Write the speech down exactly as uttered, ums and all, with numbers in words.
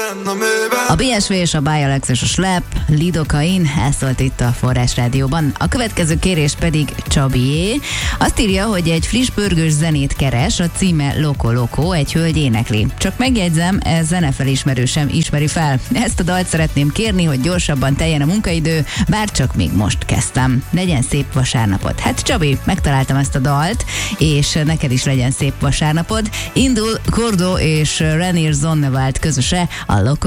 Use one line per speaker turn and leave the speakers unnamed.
A bé es vé és a Bialex és a Slap, Lidocain, ez szólt itt a Forrás Rádióban. A következő kérés pedig Csabié. Azt írja, hogy egy friss pörgős zenét keres, a címe Loco Loco, egy hölgy énekli. Csak megjegyzem, ez zenefelismerő sem ismeri fel. Ezt a dalt szeretném kérni, hogy gyorsabban teljen a munkaidő, bár csak még most kezdtem. Legyen szép vasárnapot. Hát Csabi, megtaláltam ezt a dalt, és neked is legyen szép vasárnapod. Indul Kordo és Reinier Zonnevald közöse, a Loco